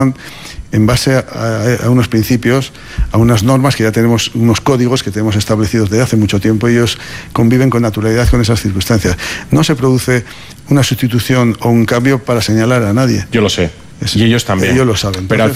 en base a unos principios, a unas normas que ya tenemos, unos códigos que tenemos establecidos desde hace mucho tiempo. Ellos conviven con naturalidad con esas circunstancias. No se produce una sustitución o un cambio para señalar a nadie. Yo lo sé. Y ellos también. Ellos lo saben. Pero